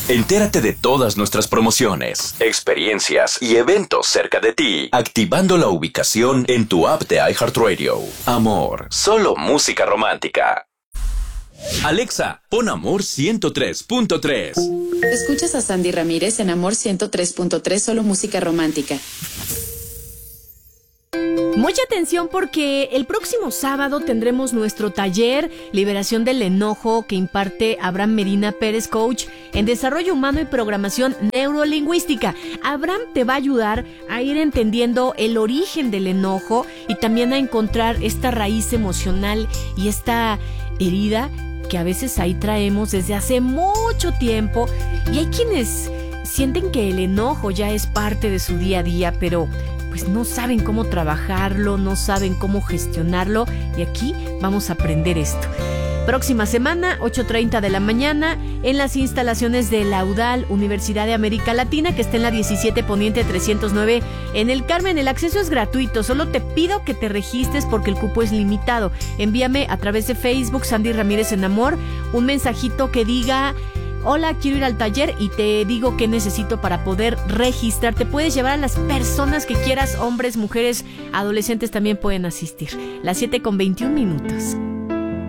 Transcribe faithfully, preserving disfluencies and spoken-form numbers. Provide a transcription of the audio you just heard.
Entérate de todas nuestras promociones, experiencias y eventos cerca de ti, activando la ubicación en tu app de iHeartRadio. Amor, solo música romántica. Alexa, pon Amor ciento tres punto tres. Escuchas a Sandy Ramírez en Amor ciento tres punto tres, solo música romántica. Mucha atención porque el próximo sábado tendremos nuestro taller Liberación del Enojo que imparte Abraham Medina Pérez, coach en desarrollo humano y programación neurolingüística. Abraham te va a ayudar a ir entendiendo el origen del enojo y también a encontrar esta raíz emocional y esta herida que a veces ahí traemos desde hace mucho tiempo. Y hay quienes sienten que el enojo ya es parte de su día a día, pero pues no saben cómo trabajarlo, no saben cómo gestionarlo, y aquí vamos a aprender esto. Próxima semana, ocho treinta de la mañana, en las instalaciones de la UDAL, Universidad de América Latina, que está en la diecisiete Poniente trescientos nueve, en el Carmen. El acceso es gratuito, solo te pido que te registres porque el cupo es limitado. Envíame a través de Facebook, Sandy Ramírez en Amor, un mensajito que diga: hola, quiero ir al taller, y te digo qué necesito para poder registrar. Te puedes llevar a las personas que quieras, hombres, mujeres, adolescentes también pueden asistir. Las siete con veintiún minutos.